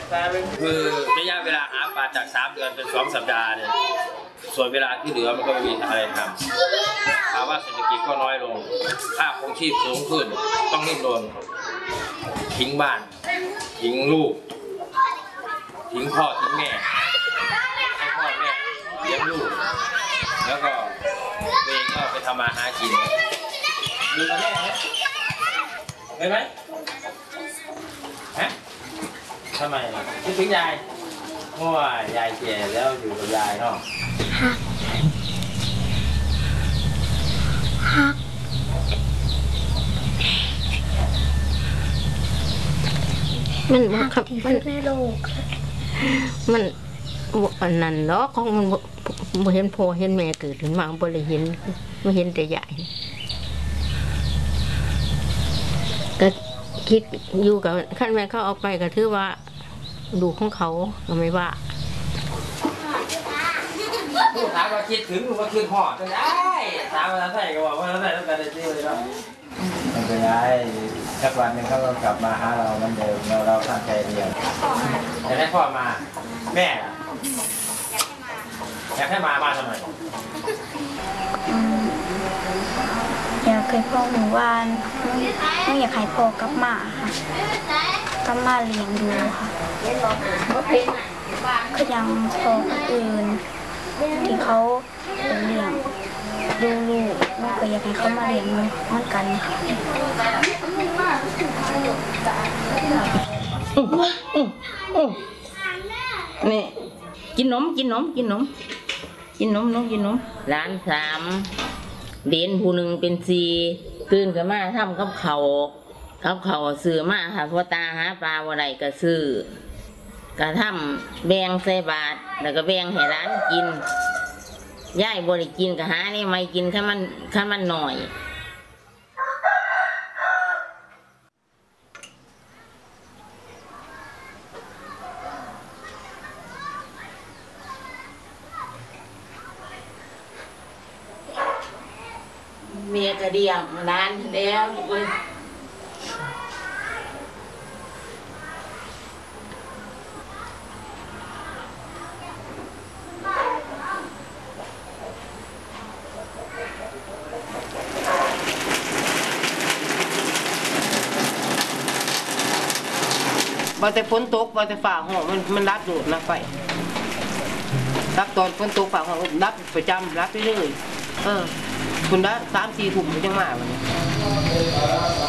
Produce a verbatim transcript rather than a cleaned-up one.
คือระยะเวลาหาปลาจากสามเดือนเป็นสองสัปดาห์เนี่ยส่วนเวลาที่เหลือมันก็ไม่มีอะไรทำภาวะเศรษฐกิจก็น้อยลงค่าครองชีพสูงขึ้นต้องรีบโดนทิ้งบ้านทิ้งลูกทิ้งพ่อทิ้งแม่ให้พ่อแม่เลี้ยงลูกแล้วก็ตัวเองก็ไปทำมาหากินดูแม่ไหมได้ไหมฮะทำไมคิดถึงยายเพราะว่ายายแก่แล้วอยู่กับยายเนาะมันว่าครับมันในโลกมันอันนั้นเนาะของมันบ่เห็นพ่อเห็นแม่เกิดขึ้นมาบ่ได้เห็นบ่เห็นแต่ยายก็คิดอยู่กับขั้นแม่เขาเอาไปก็ถือว่าดูของเขาก็ไม่ว่าผู้ถามว่าคิดถึงหรือว่าคิดหอดก็ได้ถามว่าใส่ก็บอกว่าใส่ต้องการได้ที่เลยเนาะไม่เป็นไรสักวันหนึ่งเขาก็กลับมาหาเราเหมือนเดิมเราเราตั้งใจเรียนอยากให้พ่อมาแม่อยากให้มามาทำไมอยากให้พ่อหมู่บ้านไม่อยากให้พ่อกลับมาค่ะกลับมาเลี้ยงดูค่ะคือยังพ่อคนอื่นที่เขาเลี้ยงดูลูกแม่ก็อยากให้เขามาเลี้ยงเหมือนกันค่ะนี่กินนมกินนมกินนมกินนมนมกินนมหลานสามเด่นผู้หนึ่งเป็นสี่ตื่นขึ้นมาทำกับเขากับเขาซื้อมาค่ะพ่อตาหาปลาวันใดก็ซื้อกระทำแบ่งใส่บาตรแล้วก็แบ่งให้ร้านกินย่ายบริกินก็หานี่ไม่กินข้ามันข้ามันหน่อยเมียกระเดียงร้านแล้วเว้ยบอแต่ฝนตกบอแต่ฝ่าห้องมันมันรับอยู่นะไฟรับตอนฝนตกฝ่าห้องรับประจำรับไปเรื่อยเออคุณได้สามสี่ถุงมันยังมาวันนี้